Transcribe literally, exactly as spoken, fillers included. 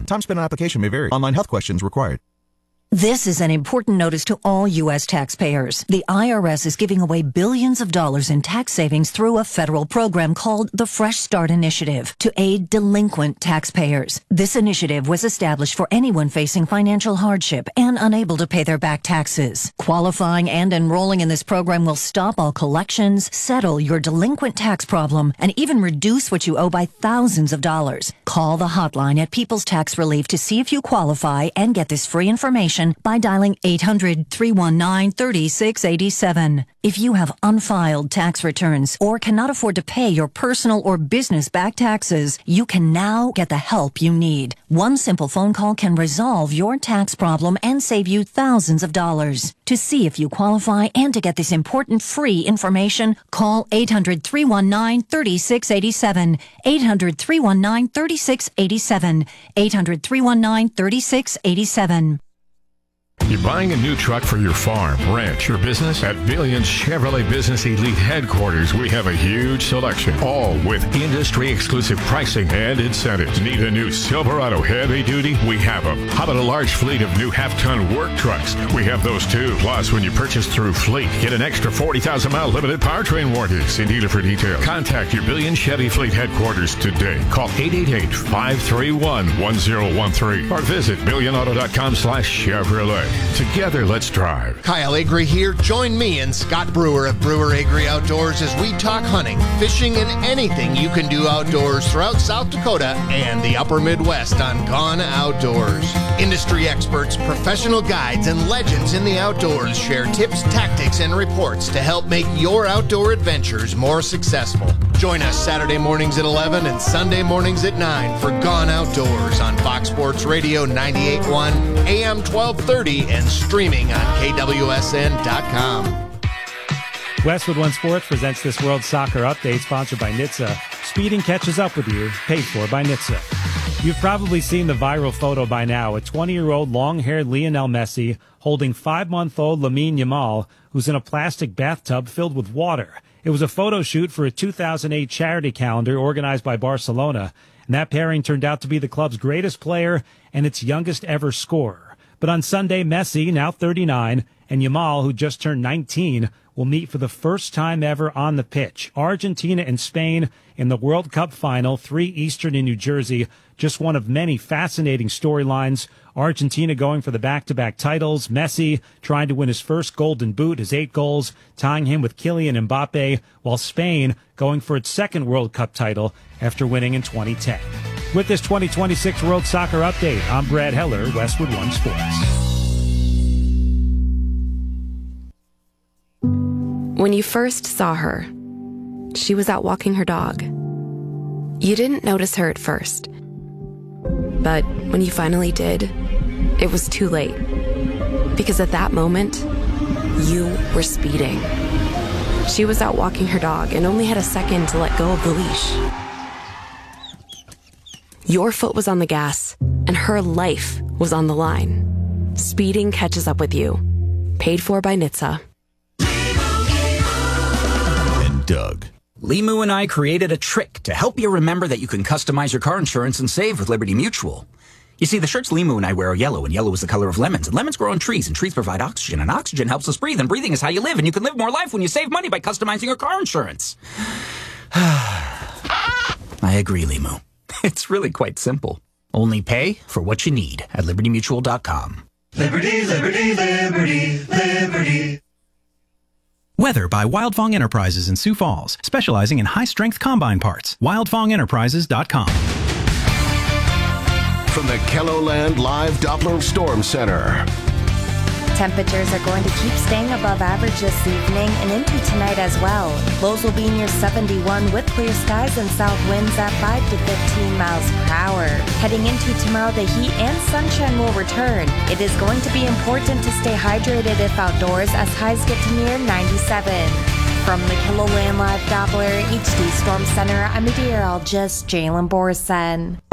com. Time spent on application may vary. Online health questions required. This is an important notice to all U S taxpayers. The I R S is giving away billions of dollars in tax savings through a federal program called the Fresh Start Initiative to aid delinquent taxpayers. This initiative was established for anyone facing financial hardship and unable to pay their back taxes. Qualifying and enrolling in this program will stop all collections, settle your delinquent tax problem, and even reduce what you owe by thousands of dollars. Call the hotline at People's Tax Relief to see if you qualify and get this free information by dialing eight hundred, three one nine, three six eight seven. If you have unfiled tax returns or cannot afford to pay your personal or business back taxes, you can now get the help you need. One simple phone call can resolve your tax problem and save you thousands of dollars. To see if you qualify and to get this important free information, call eight hundred, three one nine, three six eight seven, eight hundred, three one nine, three six eight seven, eight hundred, three one nine, three six eight seven. You're buying a new truck for your farm, ranch, or business? At Billions Chevrolet Business Elite Headquarters, we have a huge selection, all with industry-exclusive pricing and incentives. Need a new Silverado heavy duty? We have them. How about a large fleet of new half-ton work trucks? We have those too. Plus, when you purchase through Fleet, get an extra forty thousand mile limited powertrain warranty. See dealer for details. Contact your Billions Chevy Fleet Headquarters today. Call eight eight eight, five three one, one zero one three or visit billion auto dot com slash Chevrolet. Together, let's drive. Kyle Agri here. Join me and Scott Brewer of Brewer Agri Outdoors as we talk hunting, fishing, and anything you can do outdoors throughout South Dakota and the upper Midwest on Gone Outdoors. Industry experts, professional guides, and legends in the outdoors share tips, tactics, and reports to help make your outdoor adventures more successful. Join us Saturday mornings at eleven and Sunday mornings at nine for Gone Outdoors on Fox Sports Radio ninety-eight point one, A M twelve thirty, and streaming on K W S N dot com. Westwood One Sports presents this World Soccer Update, sponsored by N H T S A. Speeding catches up with you, paid for by N H T S A. You've probably seen the viral photo by now, a twenty-year-old long-haired Lionel Messi holding five-month-old Lamine Yamal, who's in a plastic bathtub filled with water. It was a photo shoot for a two thousand eight charity calendar organized by Barcelona, and that pairing turned out to be the club's greatest player and its youngest ever scorer. But on Sunday, Messi, now thirty-nine, and Yamal, who just turned nineteen, will meet for the first time ever on the pitch. Argentina and Spain in the World Cup final, three Eastern in New Jersey. Just one of many fascinating storylines. Argentina going for the back-to-back titles. Messi trying to win his first Golden Boot, his eight goals, tying him with Kylian Mbappe, while Spain going for its second World Cup title after winning in twenty ten. With this twenty twenty-six World Soccer Update, I'm Brad Heller, Westwood One Sports. When you first saw her, she was out walking her dog. You didn't notice her at first. But when you finally did, it was too late. Because at that moment, you were speeding. She was out walking her dog and only had a second to let go of the leash. Your foot was on the gas, and her life was on the line. Speeding catches up with you. Paid for by N H T S A. And Doug. Limu and I created a trick to help you remember that you can customize your car insurance and save with Liberty Mutual. You see, the shirts Limu and I wear are yellow, and yellow is the color of lemons, and lemons grow on trees, and trees provide oxygen, and oxygen helps us breathe, and breathing is how you live, and you can live more life when you save money by customizing your car insurance. I agree, Limu. It's really quite simple. Only pay for what you need at liberty mutual dot com. Liberty, liberty, liberty, liberty. Weather by Wildfong Enterprises in Sioux Falls, specializing in high-strength combine parts. wildfong enterprises dot com. From the KELOLAND Live Doppler Storm Center. Temperatures are going to keep staying above average this evening and into tonight as well. Lows will be near seventy-one with clear skies and south winds at five to fifteen miles per hour. Heading into tomorrow, the heat and sunshine will return. It is going to be important to stay hydrated if outdoors as highs get to near ninety-seven. From the KELOLAND Live Doppler H D Storm Center, I'm meteorologist Jalen Borson.